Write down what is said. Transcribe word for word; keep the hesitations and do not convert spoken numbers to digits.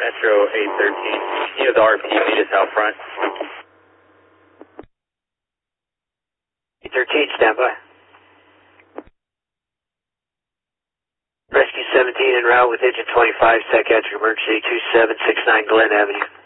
Metro eight thirteen. You know the R P meet us out front. eight thirteen, standby. Rescue seventeen en route with engine twenty-five, psychiatric emergency two seven six nine Glen Avenue.